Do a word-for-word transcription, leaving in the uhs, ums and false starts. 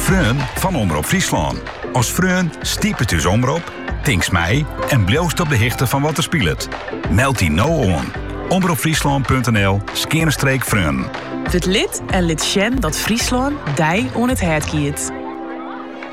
Freun van Omroep Friesland. Als Freun stiep het dus omroep, tinks mij en bloost op de hichte van wat er speelt. Meld die nou on. omroepfriesland punt n l skeerstreek Freun. Het lid en lid Sjen dat Friesland dij on het hert kiet.